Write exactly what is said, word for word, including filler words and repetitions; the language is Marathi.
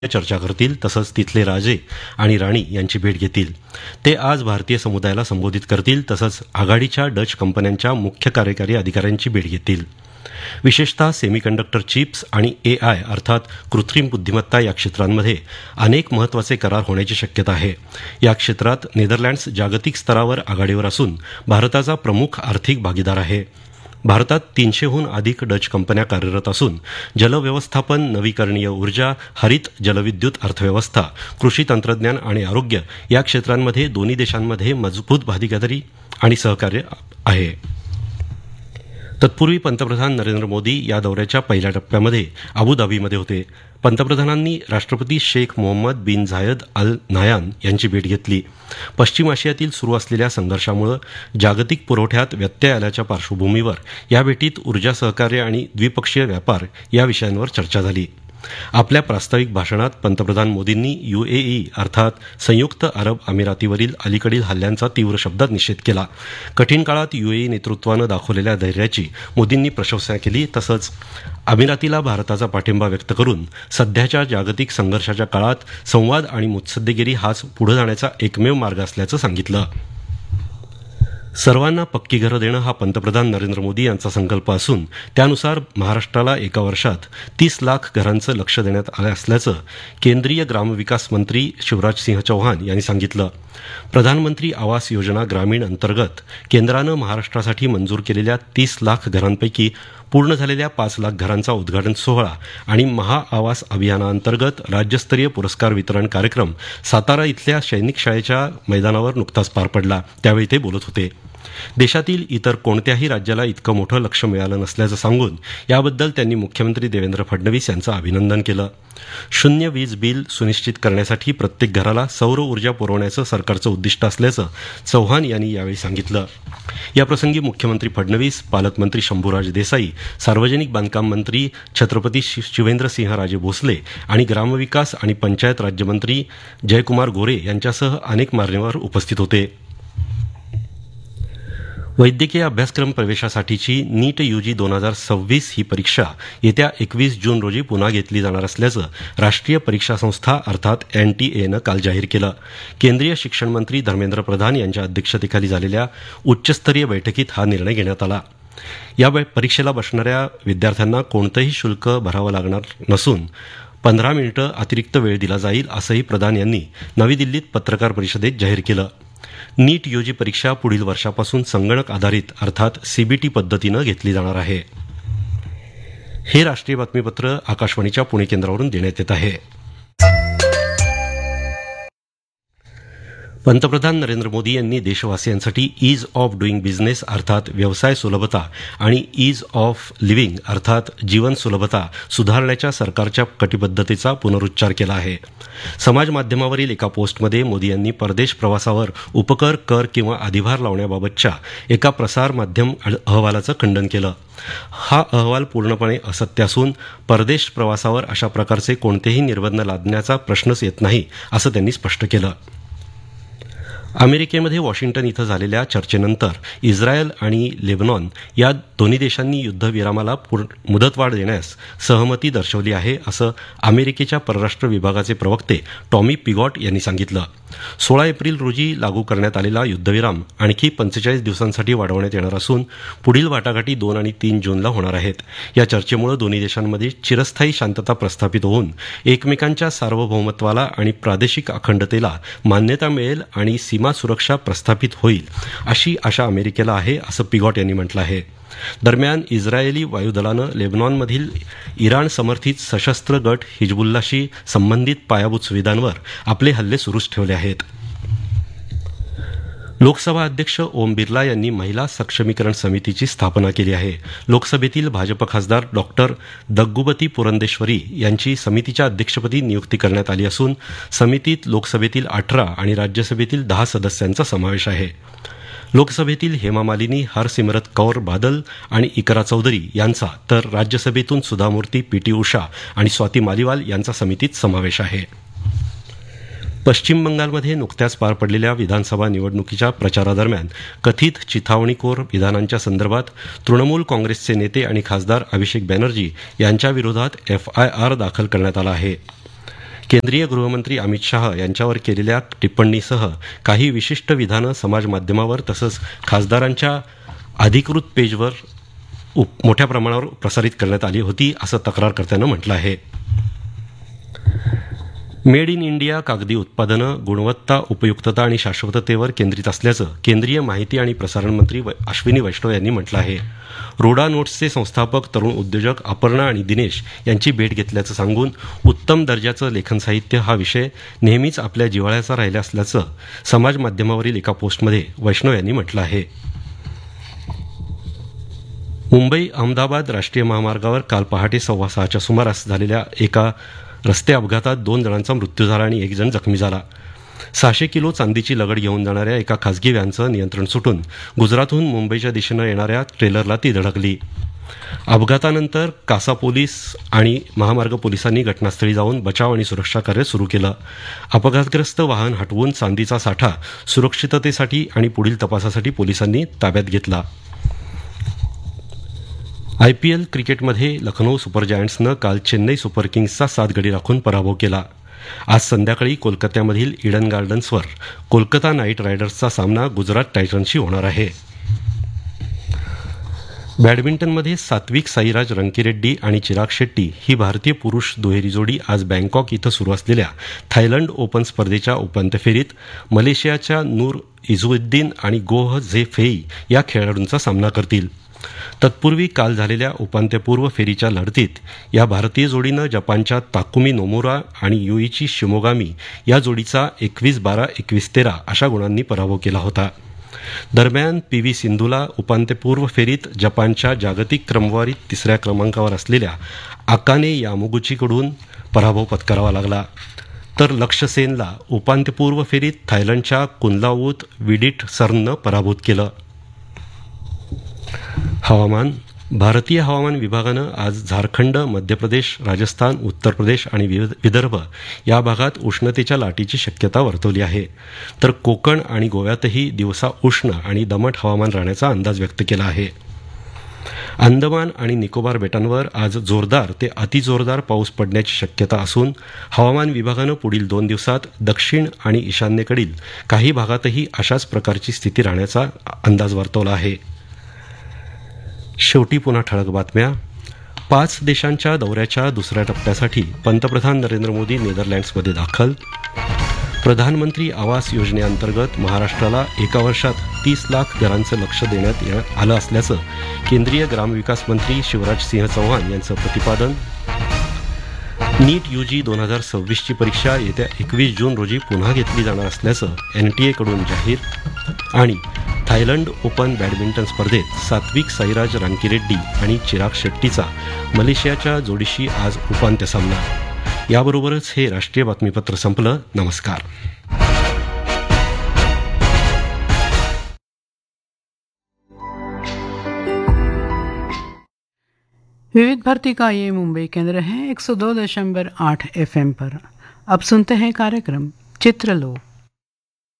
चर्चा करतील तसंच तिथले राजे आणि राणी यांची भेट घेतील. ते आज भारतीय समुदायाला संबोधित करतील तसंच आघाडीच्या डच कंपन्यांच्या मुख्य कार्यकारी अधिकाऱ्यांची भेट घेतील. विशेषतः सेमीकंडक्टर चिप्स आणि एआय अर्थात कृत्रिम बुद्धिमत्ता या क्षेत्रांमध्ये अनेक महत्त्वाचे करार होण्याची शक्यता आहे. या क्षेत्रात नेदरलँड्स जागतिक स्तरावर आघाडीवर असून भारताचा प्रमुख आर्थिक भागीदार आहे. भारतात तीनशेहून अधिक डच कंपन्या कार्यरत असून जलव्यवस्थापन, नवीकरणीय ऊर्जा, हरित जलविद्युत अर्थव्यवस्था, कृषी तंत्रज्ञान आणि आरोग्य या क्षेत्रांमध्ये दोन्ही देशांमध्ये मजबूत भागीदारी आणि सहकार्य आहे. तत्पूर्वी पंतप्रधान नरेंद्र मोदी या दौऱ्याच्या पहिल्या टप्प्यामध्ये अबुधाबीमध्ये होते. पंतप्रधानांनी राष्ट्रपती शेख मोहम्मद बिन झायद अल नायान यांची भेट घेतली. पश्चिम आशियातील सुरू असलेल्या संघर्षामुळे जागतिक पुरवठ्यात व्यत्यय आल्याच्या पार्श्वभूमीवर या भेटीत ऊर्जा सहकार्य आणि द्विपक्षीय व्यापार या विषयांवर चर्चा झाली. आपल्या प्रास्ताविक भाषणात पंतप्रधान मोदींनी यूएई अर्थात संयुक्त अरब अमिरातीवरील अलीकडील हल्ल्यांचा तीव्र शब्दात निषेध केला. कठीण काळात यूएई नेतृत्वानं दाखवलेल्या धैर्याची मोदींनी प्रशंसा केली. तसंच अमिरातीला भारताचा पाठिंबा व्यक्त करून सध्याच्या जागतिक संघर्षाच्या काळात संवाद आणि मुत्सद्देगिरी हाच पुढे जाण्याचा एकमेव मार्ग असल्याचं सांगितलं. सर्वांना पक्की घरं देणं हा पंतप्रधान नरेंद्र मोदी यांचा संकल्प असून त्यानुसार महाराष्ट्राला एका वर्षात तीस लाख घरांचं लक्ष देण्यात आलं असल्याचं केंद्रीय ग्रामविकास मंत्री शिवराज सिंह चौहान यांनी सांगितलं. प्रधानमंत्री आवास योजना ग्रामीण अंतर्गत केंद्रानं महाराष्ट्रासाठी मंजूर केलेल्या तीस लाख घरांपैकी पूर्ण झालेल्या पाच लाख घरांचा उद्घाटन सोहळा आणि महाआवास अभियानाअंतर्गत राज्यस्तरीय पुरस्कार वितरण कार्यक्रम सातारा इथल्या सैनिक शाळेच्या मैदानावर नुकताच पार पडला. त्यावेळी ते बोलत होते. देशातील इतर कोणत्याही राज्याला इतकं मोठं लक्ष मिळालं नसल्याचं सांगून याबद्दल त्यांनी मुख्यमंत्री देवेंद्र फडणवीस यांचं अभिनंदन केलं. शून्य वीज बिल सुनिश्चित करण्यासाठी प्रत्येक घराला सौर ऊर्जा पुरवण्याचं सरकारचं उद्दिष्ट असल्याचं चौहान यांनी यावेळी सांगितलं. याप्रसंगी मुख्यमंत्री फडणवीस, पालकमंत्री शंभूराज देसाई, सार्वजनिक बांधकाम मंत्री छत्रपती शिवेंद्रसिंहराजे भोसले आणि ग्रामविकास आणि पंचायत राज्यमंत्री जयकुमार गोरे यांच्यासह अनेक मान्यवर उपस्थित होते. वैद्यकीय अभ्यासक्रम प्रवेशासाठीची नीट यूजी दोन हजार सव्वीस ही परीक्षा येत्या एकवीस जून रोजी पुन्हा घेतली जाणार असल्याचं राष्ट्रीय परीक्षा संस्था अर्थात एनटीएनं काल जाहीर केलं. केंद्रीय शिक्षण मंत्री धर्मेंद्र प्रधान यांच्या अध्यक्षतेखाली झालेल्या उच्चस्तरीय बैठकीत हा निर्णय घेण्यात आला. या परीक्षेला बसणाऱ्या विद्यार्थ्यांना कोणतंही शुल्क भरावं लागणार नसून पंधरा मिनिटं अतिरिक्त वेळ दिला जाईल असंही प्रधान यांनी नवी दिल्लीत पत्रकार परिषदेत जाहीर केलं. नीट यूजी परीक्षा पुढील वर्षापासून संगणक आधारित अर्थात सीबीटी पद्धतीनं घेतली जाणार आहे. हे राष्ट्रीय बातमीपत्र आकाशवाणीच्या पुणे केंद्रावरून देण्यात येत आहे. पंतप्रधान नरेंद्र मोदी यांनी देशवासियांसाठी ईज ऑफ डुईंग बिझनेस अर्थात व्यवसाय सुलभता आणि ईज ऑफ लिव्हिंग अर्थात जीवन सुलभता सुधारण्याच्या सरकारच्या कटिबद्धतेचा पुनरुच्चार केला आहे. समाज माध्यमावरील एका पोस्टमध्ये मोदी यांनी परदेश प्रवासावर उपकर, कर किंवा अधिभार लावण्याबाबतच्या एका प्रसार माध्यम अहवालाचं खंडन केलं. हा अहवाल पूर्णपणे असत्य असून परदेश प्रवासावर अशा प्रकारचे कोणतेही निर्बंध लादण्याचा प्रश्नच येत नाही असं त्यांनी स्पष्ट केलं. अमेरिकेमध्ये वॉशिंग्टन इथं झालेल्या चर्चेनंतर इस्रायल आणि लेबनॉन या दोन्ही देशांनी युद्धविरामाला मुदतवाढ देण्यास सहमती दर्शवली आहे असं अमेरिकेच्या परराष्ट्र विभागाचे प्रवक्ते टॉमी पिगॉट यांनी सांगितलं. सोळा एप्रिल रोजी लागू करण्यात आलेला युद्धविराम आणखी पंचेचाळीस दिवसांसाठी वाढवण्यात येणार असून पुढील वाटाघाटी दोन आणि तीन जूनला होणार आहेत. या चर्चेमुळे दोन्ही देशांमध्ये चिरस्थायी शांतता प्रस्थापित होऊन एकमेकांच्या सार्वभौमत्वाला आणि प्रादेशिक अखंडतेला मान्यता मिळेल आणि सीमा सुरक्षा प्रस्थापित होईल अशी आशा अमेरिकेला आहे असं पिगॉट यांनी म्हटलं आहे. दरम्यान इस्रायली वायुदलानं लेबनॉनमधील इराण समर्थित सशस्त्र गट हिजबुल्लाशी संबंधित पायाभूत सुविधांवर आपले हल्ले सुरूच ठेवले आहेत. लोकसभा अध्यक्ष ओम बिर्ला यांनी महिला सक्षमीकरण समितीची स्थापना केली आहे. लोकसभेतील भाजप खासदार डॉक्टर दग्गुबती पुरंदेश्वरी यांची समितीच्या अध्यक्षपदी नियुक्ती करण्यात आली असून समितीत लोकसभेतील अठरा आणि राज्यसभेतील दहा सदस्यांचा समावेश आहे. लोकसभेतील हेमा मालिनी, हरसिमरत कौर बादल आणि इकरा चौधरी यांचा तर राज्यसभेतून सुधा मूर्ती, पीटी उषा आणि स्वाती मालिवाल यांचा समितीत समावेश आहे. पश्चिम बंगालमध्ये नुकत्याच पार पडलेल्या विधानसभा निवडणुकीच्या प्रचारादरम्यान कथित चिथावणीखोर विधानांच्या संदर्भात तृणमूल काँग्रेसचे नेते आणि खासदार अभिषेक बॅनर्जी यांच्या विरोधात एफआयआर दाखल करण्यात आला आहे. केंद्रीय गृहमंत्री अमित शाह यांच्यावर केलेल्या टिप्पणीसह काही विशिष्ट विधानं समाज माध्यमावर तसंच खासदारांच्या अधिकृत पेजवर उप मोठ्या प्रमाणावर प्रसारित करण्यात आली होती असं तक्रारकर्त्यानं म्हटलं आहे. मेड इन इंडिया कागदी उत्पादनं गुणवत्ता, उपयुक्तता आणि शाश्वततेवर केंद्रित असल्याचं केंद्रीय माहिती आणि प्रसारण मंत्री अश्विनी वैष्णव यांनी म्हटलं आहे. रोडा नोट्सचे संस्थापक तरुण उद्योजक अपर्णा आणि दिनेश यांची भेट घेतल्याचं सांगून उत्तम दर्जाचं लेखन साहित्य हा विषय नेहमीच आपल्या जिव्हाळ्याचा राहिला असल्याचं समाज माध्यमावरील एका पोस्टमध्ये वैष्णव यांनी म्हटलं आहे. मुंबई अहमदाबाद राष्ट्रीय महामार्गावर काल पहाटे सव्वा सहाच्या सुमारास झालेल्या एका रस्ते अपघातात दोन जणांचा मृत्यू झाला आणि एक जण जखमी झाला. सहाशे किलो चांदीची लगड घेऊन जाणाऱ्या एका खासगी व्हॅनचं नियंत्रण सुटून गुजरातहून मुंबईच्या दिशेनं येणाऱ्या ट्रेलरला ती धडकली. अपघातानंतर कासा पोलीस आणि महामार्ग पोलिसांनी घटनास्थळी जाऊन बचाव आणि सुरक्षा कार्य सुरू केलं. अपघातग्रस्त वाहन हटवून चांदीचा साठा सुरक्षिततेसाठी आणि पुढील तपासासाठी पोलिसांनी ताब्यात घेतला. आयपीएल क्रिकेटमध्ये लखनौ सुपर जायंट्सनं काल चेन्नई सुपर किंग्सचा सात गडी राखून पराभव केला. आज संध्याकाळी कोलकात्यामधील इडन गार्डन्सवर कोलकाता नाईट रायडर्सचा सामना गुजरात टायटन्सशी होणार आहे. बॅडमिंटनमध्ये सात्विक साईराज रंकीरेड्डी आणि चिराग शेट्टी ही भारतीय पुरुष दुहेरी जोडी आज बँकॉक इथं सुरू असलेल्या थायलंड ओपन स्पर्धेच्या उपांत्य फेरीत मलेशियाच्या नूर इझुद्दीन आणि गोह झे फेई या खेळाडूंचा सामना करतील. तत्पूर्वी काल झालेल्या उपांत्यपूर्व फेरीच्या लढतीत या भारतीय जोडीनं जपानच्या ताकुमी नोमुरा आणि युईची शिमोगामी या जोडीचा एकवीस बारा एकवीस तेरा अशा गुणांनी पराभव केला होता. दरम्यान पी व्ही सिंधूला उपांत्यपूर्व फेरीत जपानच्या जागतिक क्रमवारीत तिसऱ्या क्रमांकावर असलेल्या आकाने यामुगुचीकडून पराभव पत्करावा लागला. तर लक्ष्य सेनला उपांत्यपूर्व फेरीत थायलंडच्या कुनलावूत विडिट सरननं पराभूत केलं. हवामान. भारतीय हवामान विभागानं आज झारखंड, मध्य प्रदेश, राजस्थान, उत्तर प्रदेश आणि विदर्भ या भागात उष्णतेच्या लाटेची शक्यता वर्तवली आहे. तर कोकण आणि गोव्यातही दिवसा उष्ण आणि दमट हवामान राहण्याचा अंदाज व्यक्त केला आहे. अंदमान आणि निकोबार बेटांवर आज जोरदार ते अतिजोरदार पाऊस पडण्याची शक्यता असून हवामान विभागानं पुढील दोन दिवसात दक्षिण आणि ईशान्येकडील काही भागातही अशाच प्रकारची स्थिती राहण्याचा अंदाज वर्तवला आहे. शेवटी पुन्हा ठळक बातम्या. पाच देशांच्या दौऱ्याच्या दुसऱ्या टप्प्यासाठी पंतप्रधान नरेंद्र मोदी नेदरलँड्समध्ये दाखल. प्रधानमंत्री आवास योजनेअंतर्गत महाराष्ट्राला एका वर्षात तीस लाख घरांचं लक्ष देण्यात आलं असल्याचं केंद्रीय ग्रामविकास मंत्री शिवराज सिंह चौहान यांचं प्रतिपादन. नीट यूजी दोन हजार सव्वीसची परीक्षा येत्या एकवीस जून रोजी पुन्हा घेतली जाणार असल्याचं एनटीएकडून जाहीर. आणि थायलंड ओपन बॅडमिंटन स्पर्धेत सात्विक साईराज रांकीरेड्डी आणि चिराग शेट्टीचा मलेशियाच्या जोडीशी आज उपांत्य सामना. याबरोबरच हे राष्ट्रीय बातमीपत्र संपलं. नमस्कार. विविध भारती का ये मुंबई केंद्र है एक सौ दो दशमलव आठ एफ एम पर. अब सुनते हैं कार्यक्रम चित्रलोक.